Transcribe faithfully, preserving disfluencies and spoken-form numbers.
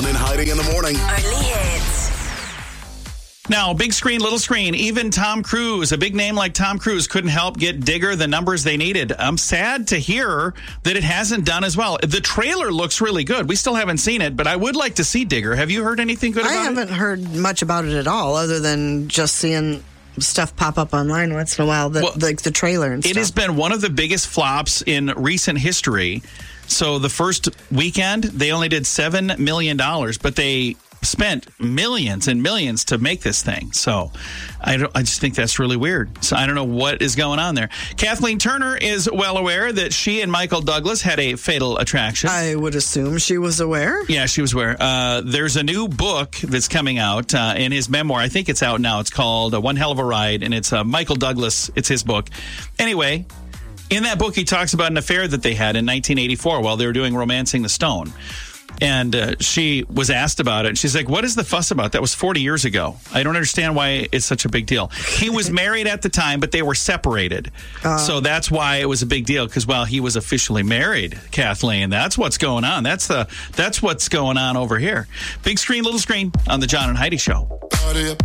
John and Heidi in the morning. Early hits. Now, big screen, little screen, even Tom Cruise, a big name like Tom Cruise, couldn't help get Digger the numbers they needed. I'm sad to hear that it hasn't done as well. The trailer looks really good. We still haven't seen it, but I would like to see Digger. Have you heard anything good about it? I haven't heard much about it at all, other than just seeing stuff pop up online once in a while, the, Well, like the trailer and stuff. It has been one of the biggest flops in recent history. So the first weekend, they only did seven million dollars, but they spent millions and millions to make this thing. So I don't, I just think that's really weird. So I don't know what is going on there. Kathleen Turner is well aware that she and Michael Douglas had a fatal attraction. I would assume she was aware. Yeah, she was aware. Uh, there's a new book that's coming out uh, in his memoir. I think it's out now. It's called uh, One Hell of a Ride, and it's uh, Michael Douglas. It's his book. Anyway, in that book, he talks about an affair that they had in nineteen eighty-four while they were doing Romancing the Stone. And uh, she was asked about it. And she's like, what is the fuss about? That was forty years ago. I don't understand why it's such a big deal. He was married at the time, but they were separated. Uh, so that's why it was a big deal, because, well, he was officially married, Kathleen. That's what's going on. That's the that's what's going on over here. Big screen, little screen on the John and Heidi Show.